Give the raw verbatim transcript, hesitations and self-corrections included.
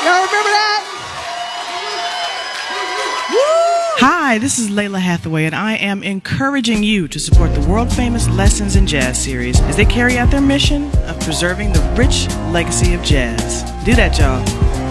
Y'all remember that? Hi, this is Layla Hathaway, and I am encouraging you to support the world-famous Lessons in Jazz series as they carry out their mission of preserving the rich legacy of jazz. Do that, y'all.